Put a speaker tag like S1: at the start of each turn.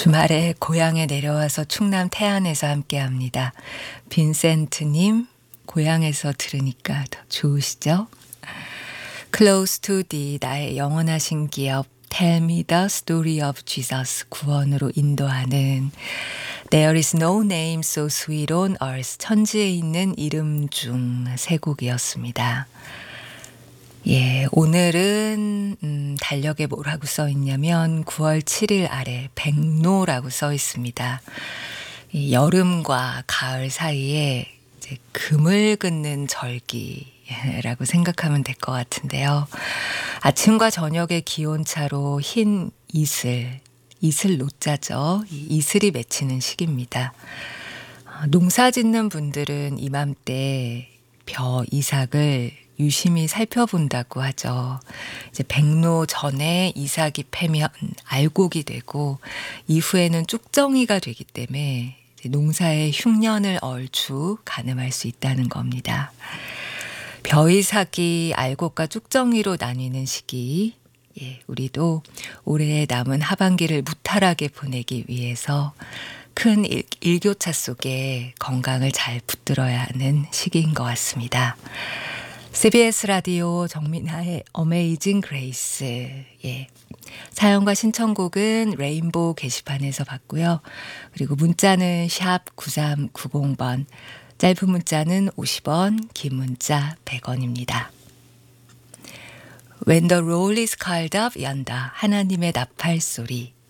S1: 주말에 고향에 내려와서 충남 태안에서 함께합니다. 빈센트님, 고향에서 들으니까 더 좋으시죠? Close to thee, 나의 영원하신 기업, Tell me the story of Jesus, 구원으로 인도하는 There is no name so sweet on earth, 천지에 있는 이름 중 세 곡이었습니다. 예, 오늘은 달력에 뭐라고 써 있냐면 9월 7일 아래 백로라고 써 있습니다. 이 여름과 가을 사이에 이제 금을 긋는 절기라고 생각하면 될 것 같은데요. 아침과 저녁의 기온차로 흰 이슬 노자죠. 이 이슬이 맺히는 시기입니다. 농사 짓는 분들은 이맘때 벼 이삭을 유심히 살펴본다고 하죠. 이제 백로 전에 이삭이 패면 알곡이 되고 이후에는 쭉정이가 되기 때문에 이제 농사의 흉년을 얼추 가늠할 수 있다는 겁니다. 벼이삭이 알곡과 쭉정이로 나뉘는 시기, 예, 우리도 올해의 남은 하반기를 무탈하게 보내기 위해서 큰 일교차 속에 건강을 잘 붙들어야 하는 시기인 것 같습니다. CBS 라디오 정민하의 어메이징 그레이스. 예. 사연과 신청곡은 레인보우 게시판에서 받고요. 그리고 문자는 샵 9390번, 짧은 문자는 50원, 긴 문자 100원입니다. When the roll is called up, 연다. 하나님의 나팔 소리.